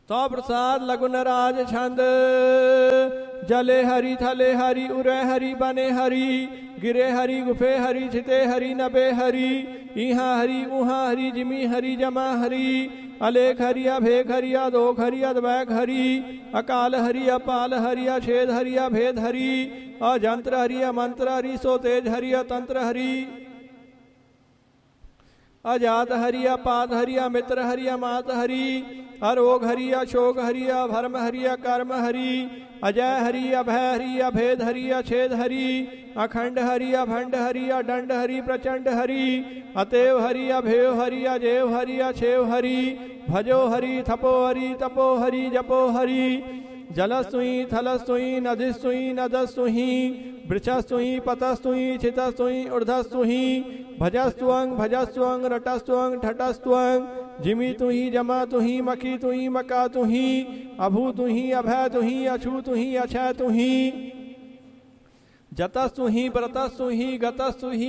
तो प्रसाद लगुन राज छंद, जले हरि थले हरि उरे हरि बने हरि, गिरे हरि गुफे हरि छिते हरि नबे हरि, इहा हरि उहा हरि जिमी हरि जमा हरि, अलेख हरि अभेख हरि अदोख हरि अद्वैक हरि, अकाल हरि अपाल हरि अछेद हरि अभेद हरि, अजंत्र हरि अमंत्र हरि सो तेज हरि अतंत्र हरि, अजात हरि अपात हरि अमित्र हरि अमात हरि, अरोग हरि अशोक हरि अभर्म हरि अकर्म हरि, अजय हरि अभय हरि अभेद हरि अछेद हरि, अखंड हरि अभंड हरि अदंड हरि प्रचंड हरि, अतेव हरि अभेव हरि अजेव हरि अछेव हरि, भजो हरि थपो हरि तपो हरि जपो हरि, जलस्तुई थलस्तुई नदिस्तुई नदस्तुहि, वृक्षस्तुहि पतस्तुहि छितस्तुहि ऊर्ध्वस्तुहि, भजस्तुअंग भजस्तुअंग रटस्तुअंग ठटस्तुअंग, जिमी तुहि जमा तुहि मखी तुहि मका तुहि, अभू तुहि अभय तुहि अछू तुहि अछय तुहि, जतस्तुहि व्रतस्तुहि गतस्तुहि